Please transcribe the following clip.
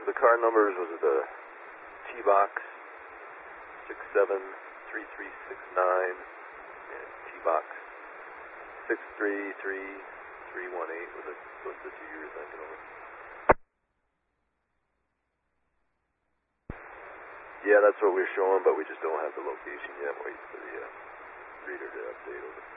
The car numbers was the T-Box 673369 and T-Box 633318 was the two you were thinking over. Yeah, that's what we're showing, but we just don't have the location yet. Wait for the reader to update over.